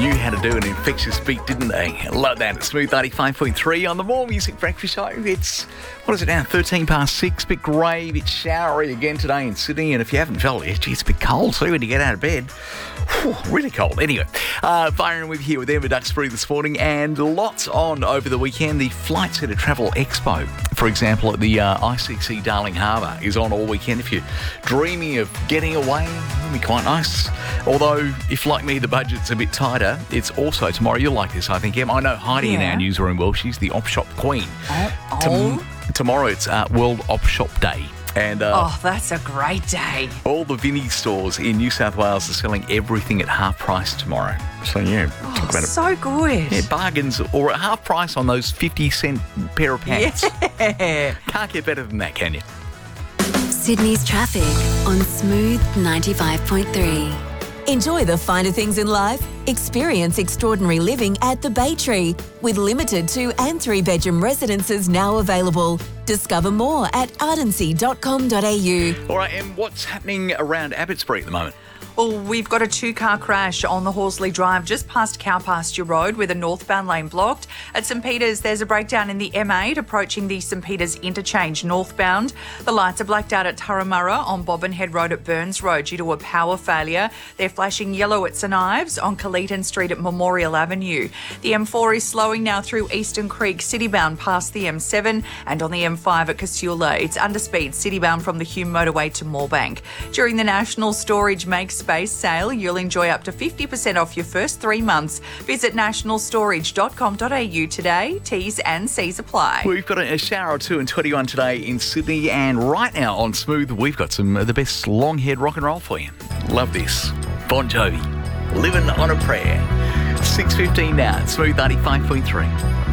knew how to do an infectious beat, didn't they? Love that. Smooth 95.3 on the More Music Breakfast Show. It's, what is it now, 13 past 6, bit grey, bit showery again today in Sydney. And if you haven't felt it, it's a bit cold too when you get out of bed. Whew, really cold. Anyway, firing with here with Emma Duxbury this morning, and lots on over the weekend. The Flight Centre Travel Expo, for example, at the ICC Darling Harbour is on all weekend. If you're dreaming of getting away, it'll be quite nice. Although, if like me, the budget's a bit tighter, it's also tomorrow. You'll like this, I think, Em. I know Heidi in our newsroom, well, she's the op shop queen. Tomorrow it's World Op Shop Day. And, that's a great day. All the Vinnie stores in New South Wales are selling everything at half price tomorrow. So, yeah, talk about it. So good. Yeah, bargains, or at half price on those 50-cent pair of pants. Yeah. Can't get better than that, can you? Sydney's traffic on Smooth 95.3. Enjoy the finer things in life. Experience extraordinary living at the Bay Tree with limited 2 and 3 bedroom residences now available. Discover more at ardency.com.au. All right, and what's happening around Abbotsbury at the moment? Well, we've got a 2-car crash on the Horsley Drive just past Cow Pasture Road with a northbound lane blocked. At St Peters, there's a breakdown in the M8 approaching the St Peters interchange northbound. The lights are blacked out at Turramurra on Bobbin Head Road at Burns Road due to a power failure. They're flashing yellow at St Ives on Coleton Street at Memorial Avenue. The M4 is slowing now through Eastern Creek citybound past the M7 and on the M5 at Casula. It's underspeed citybound from the Hume motorway to Moorebank. During the National Storage Make Space sale, you'll enjoy up to 50% off your first 3 months. Visit nationalstorage.com.au today. T's and C's apply. We've got a shower or two and 21 today in Sydney, and right now on Smooth, we've got some of the best long-haired rock and roll for you. Love this. Bon Jovi, Living on a Prayer. 6:15 now, Smooth 95.3.